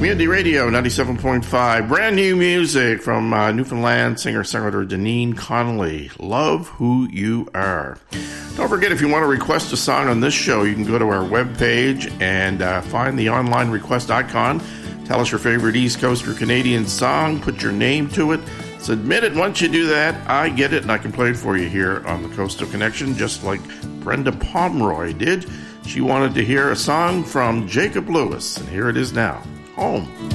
Community Radio 97.5. Brand new music from Newfoundland singer-songwriter Deneen Connolly. Love Who You Are. Don't forget, if you want to request a song on this show, you can go to our webpage and find the online request icon. Tell us your favorite East Coast or Canadian song. Put your name to it. Submit it. Once you do that, I get it and I can play it for you here on the Coastal Connection, just like Brenda Pomeroy did. She wanted to hear a song from Jacob Lewis, and here it is now. Home.